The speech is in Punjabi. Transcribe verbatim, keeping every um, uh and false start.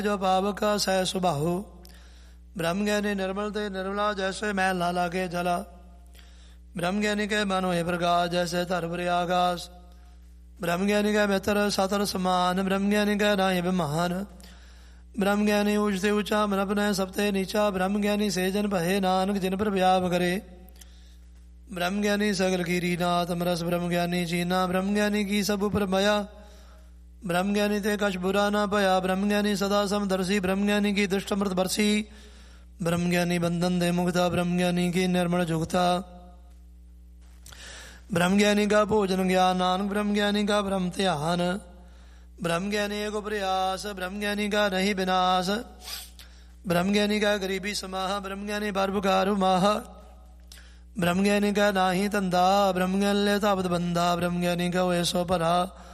ਜੋ ਪਾਵਕ ਸਹਿ ਸੁਭਾਉ। ਬ੍ਰਹਮ ਗਿਆਨੀ ਨਿਰਮਲ ਤੇ ਨਿਰਮਲਾ ਜੈਸੇ ਮੈਲ ਨਾ ਲਾਗੇ ਜਲਾ। ਬ੍ਰਹਮ ਗਿਆਨੀ ਕੇ ਮਨ ਹੋਏ ਪ੍ਰਕਾਸ਼ ਜੈਸੇ ਧਰ ਭਰੇ ਆਕਾਸ਼। ਬ੍ਰਹਮ ਗਿਆਨੀ ਕੈ ਮਿੱਤਰ ਸਤਰ ਸਮਾਨ। ਬ੍ਰਹਮ ਗਿਆਨੀ ਕੈ ਨਾਹਿ ਅਭਿਮਾਨ। ਬ੍ਰਹਮ ਗਿਆਨੀ ਊਚ ਤੇ ਊਚਾ ਮਨ ਆਪਣੈ ਸਭ ਤੇ ਨੀਚਾ। ਬ੍ਰਹਮ ਗਿਆਨੀ ਸੇ ਜਨ ਭਏ ਨਾਨਕ ਜਿਨ ਪਰ ਵਿਆਪ ਕਰੇ। ਬ੍ਰਹਮ ਗਿਆਨੀ ਸਗਲ ਕੀਰੀ ਨਾਥ ਅਮਰਸ। ਬ੍ਰਹਮ ਗਿਆਨੀ ਚੀਨਾ ਬ੍ਰਹਮ ਗਿਆਨੀ ਕੀ ਸਭ ਉਪਰ ਮਾਇਆ। ਬ੍ਰਹਮ ਗਿਆਨੀ ਤੇ ਕਛ ਬੁਰਾ ਨਾ ਭਇਆ। ਬ੍ਰਹਮ ਗਿਆਨੀ ਸਦਾ ਸਮਦਰਸੀ। ਬ੍ਰਹਮ ਗਿਆਨੀ ਕੀ ਦੁਸ਼ਟ ਅੰਮ੍ਰਿਤ ਬਰਸੀ। ਬ੍ਰਹਮ ਗਿਆਨੀ ਬੰਧਨ ਦੇ ਮੁਕਤਾ। ਬ੍ਰਹਮ ਗਿਆਨੀ ਕੀ ਨਿਰਮਲ ਜੁਗਤਾ। ਬ੍ਰਹਮ ਗਿਆਨੀ ਕਾ ਭੋਜਨ ਗਿਆਨ ਨਾਨਕ। ਬ੍ਰਹਮ ਗਿਆਨੀ ਕਾ ਬ੍ਰਹਮ ਧਿਆਨ। ਬ੍ਰਹਮ ਗਿਆਨੀ ਏਕ ਪ੍ਰਯਾਸ। ਬ੍ਰਹਮ ਗਿਆਨੀ ਕਾ ਨਹੀਂ ਵਿਨਾਸ਼। ਬ੍ਰਹਮ ਗਿਆਨੀ ਕਾ ਗਰੀਬੀ ਸਮਾਹ। ਬ੍ਰਹਮ ਗਿਆਨੀ ਪਰਉਪਕਾਰ ਮਾਹ। ਬ੍ਰਹਮ ਗਿਆਨੀ ਕਾ ਨਾਹੀ ਧੰਦਾ। ਬ੍ਰਹਮ ਗਿਆਨੀ ਲੈ ਤਾਵਤ ਬੰਦਾ। ਬ੍ਰਹਮ ਗਿਆਨੀ ਕਾ ਹੋਏ ਸੋ ਭਰਾ।